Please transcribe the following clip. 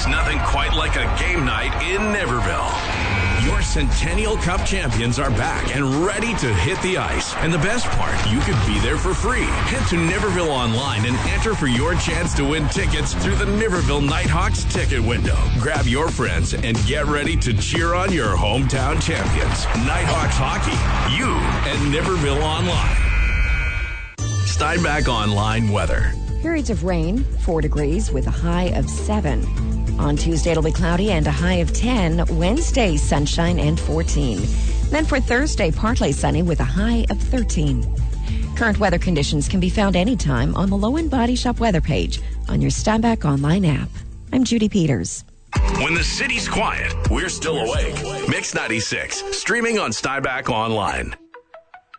There's nothing quite like a game night in Niverville. Your Centennial Cup champions are back and ready to hit the ice. And the best part, you could be there for free. Head to Niverville Online and enter for your chance to win tickets through the Niverville Nighthawks ticket window. Grab your friends and get ready to cheer on your hometown champions. Nighthawks Hockey, you and Niverville Online. Steinbach Online weather. Periods of rain, 4 degrees with a high of 7. On Tuesday, it'll be cloudy and a high of 10. Wednesday, sunshine and 14. Then for Thursday, partly sunny with a high of 13. Current weather conditions can be found anytime on the Low End Body Shop weather page on your Steinbach Online app. I'm Judy Peters. When the city's quiet, we're still awake. Mix 96, streaming on Steinbach Online.